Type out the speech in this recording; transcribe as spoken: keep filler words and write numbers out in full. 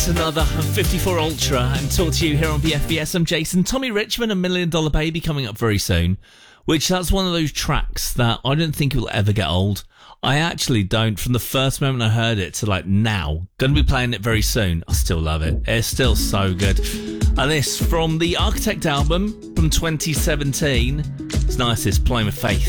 It's another fifty-four Ultra and talk to you here on B F B S. I'm Jason. Tommy Richmond, A Million Dollar Baby coming up very soon, which that's one of those tracks that I don't think will ever get old. I actually don't. From the first moment I heard it to like now, going to be playing it very soon. I still love it. It's still so good. And this from the Architect album from twenty seventeen. It's nice. It's Playing with Faith.